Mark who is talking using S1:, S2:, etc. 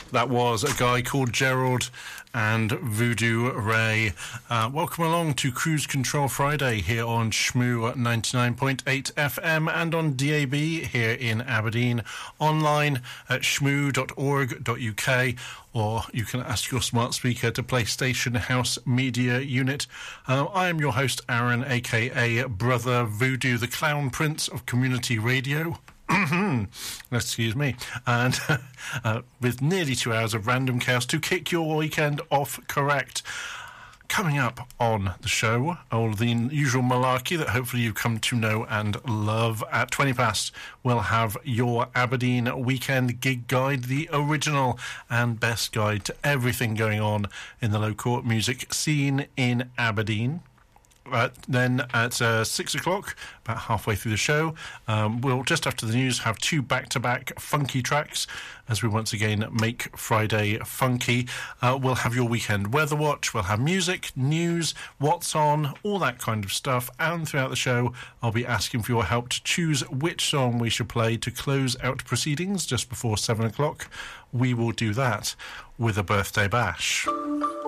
S1: That was a guy called Gerald and Voodoo Ray. Welcome along to Cruise Control Friday here on Shmoo 99.8 FM and on DAB here in Aberdeen, online at shmoo.org.uk, or you can ask your smart speaker to play Station House Media Unit. I am your host, Aaron, aka Brother Voodoo, the Clown Prince of Community Radio. Excuse me. And with nearly 2 hours of random chaos to kick your weekend off correct. Coming up on the show, all the usual malarkey that hopefully you've come to know and love. At 20 past, we'll have your Aberdeen Weekend Gig Guide, the original and best guide to everything going on in the local music scene in Aberdeen. Then at 6 o'clock, about halfway through the show, we'll, just after the news, have two back-to-back funky tracks as we once again make Friday funky. We'll have your weekend weather watch, we'll have music, news, what's on, all that kind of stuff. And throughout the show, I'll be asking for your help to choose which song we should play to close out proceedings just before 7 o'clock. We will do that with a birthday bash.